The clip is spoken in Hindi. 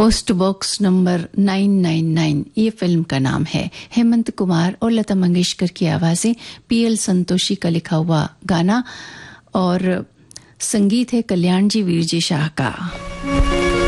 पोस्ट बॉक्स नंबर 999 ये फिल्म का नाम है। हेमंत कुमार और लता मंगेशकर की आवाजें, पीएल संतोषी का लिखा हुआ गाना और संगीत है कल्याण जी वीर जी शाह का।